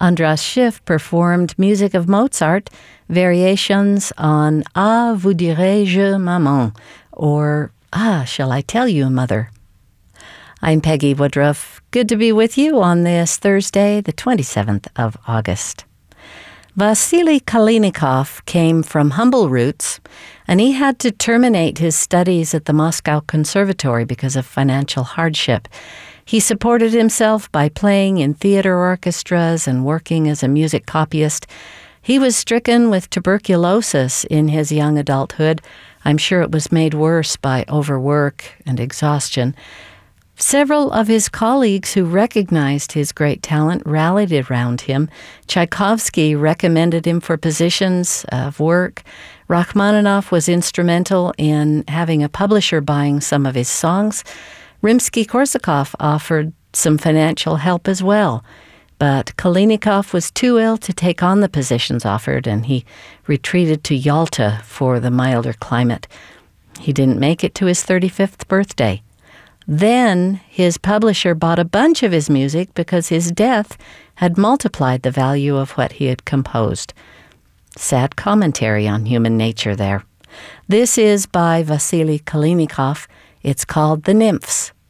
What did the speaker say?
Andras Schiff performed music of Mozart, variations on Ah, vous dirai-je, maman, or Ah, shall I tell you, mother? I'm Peggy Woodruff. Good to be with you on this Thursday, the 27th of August. Vasily Kalinikov came from humble roots, and he had to terminate his studies at the Moscow Conservatory because of financial hardship. He supported himself by playing in theater orchestras and working as a music copyist. He was stricken with tuberculosis in his young adulthood. I'm sure it was made worse by overwork and exhaustion. Several of his colleagues who recognized his great talent rallied around him. Tchaikovsky recommended him for positions of work. Rachmaninoff was instrumental in having a publisher buying some of his songs. Rimsky-Korsakov offered some financial help as well. But Kalinikov was too ill to take on the positions offered, and he retreated to Yalta for the milder climate. He didn't make it to his 35th birthday. Then his publisher bought a bunch of his music because his death had multiplied the value of what he had composed. Sad commentary on human nature there. This is by Vasily Kalinikov. It's called The Nymphs.